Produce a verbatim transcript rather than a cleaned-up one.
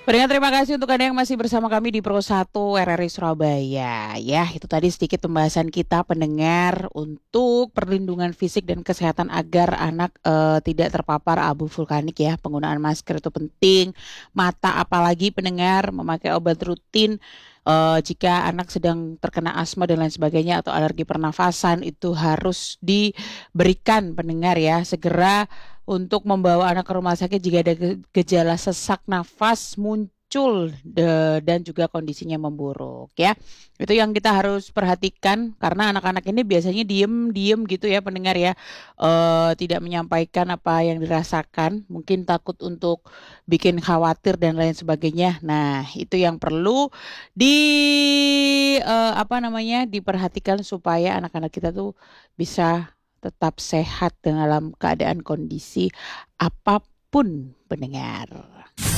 Pendengar, terima kasih untuk Anda yang masih bersama kami di Pro satu R R I Surabaya. Ya, itu tadi sedikit pembahasan kita pendengar untuk perlindungan fisik dan kesehatan agar anak eh, tidak terpapar abu vulkanik ya. Penggunaan masker itu penting. Mata apalagi pendengar memakai obat rutin eh, jika anak sedang terkena asma dan lain sebagainya atau alergi pernafasan itu harus diberikan pendengar ya. Segera untuk membawa anak ke rumah sakit jika ada ge- gejala sesak nafas muncul de- dan juga kondisinya memburuk ya. Itu yang kita harus perhatikan karena anak-anak ini biasanya diem-diem gitu ya pendengar ya. Eh, tidak menyampaikan apa yang dirasakan, mungkin takut untuk bikin khawatir dan lain sebagainya. Nah, itu yang perlu di eh, apa namanya diperhatikan supaya anak-anak kita tuh bisa tetap sehat dalam keadaan kondisi apapun pendengar.